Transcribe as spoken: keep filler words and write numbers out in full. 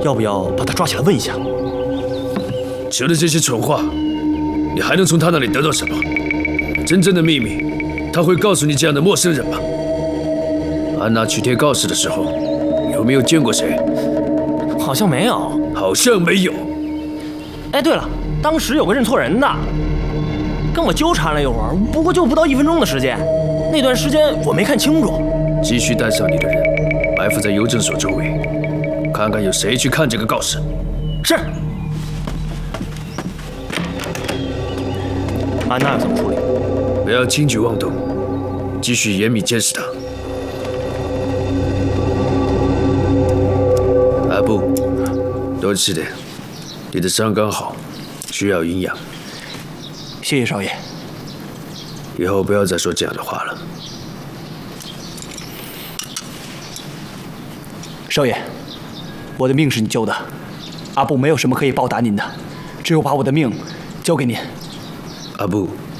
要不要把他抓起来问一下？ 除了这些蠢话，你还能从他那里得到什么？真正的秘密，他会告诉你这样的陌生人吗？安娜去贴告示的时候，有没有见过谁？ 好像没有。 好像没有。 哎，对了，当时有个认错人的，跟我纠缠了一会儿，不过就不到一分钟的时间。那段时间我没看清楚。 继续带上你的人，埋伏在邮政所周围，看看有谁去看这个告示。 是。安娜要怎么处理？ 不要轻举妄动，继续严密监视他。阿布，多吃点，你的伤刚好，需要营养。 谢谢少爷。 以后不要再说这样的话了。 少爷，我的命是你救的，阿布没有什么可以报答您的，只有把我的命交给您。 阿布，